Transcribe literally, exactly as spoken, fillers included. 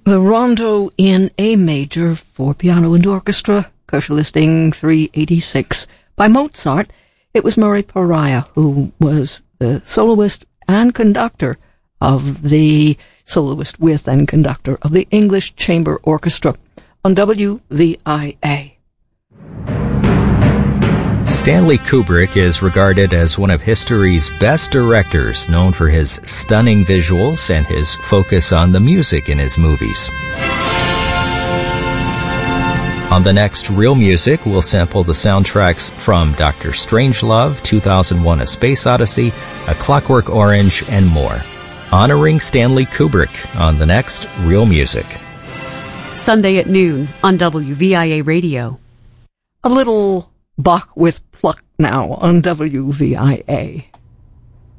The Rondo in A Major for Piano and Orchestra, Kosher Listing three eighty-six. By Mozart, it was Murray Pariah, who was the soloist and conductor of the soloist with and conductor of the English Chamber Orchestra on W V I A. Stanley Kubrick is regarded as one of history's best directors, known for his stunning visuals and his focus on the music in his movies. On the next Real Music, we'll sample the soundtracks from Doctor Strangelove, two thousand one: A Space Odyssey, A Clockwork Orange, and more. Honoring Stanley Kubrick on the next Real Music. Sunday at noon on W V I A Radio. A little Bach with pluck now on W V I A.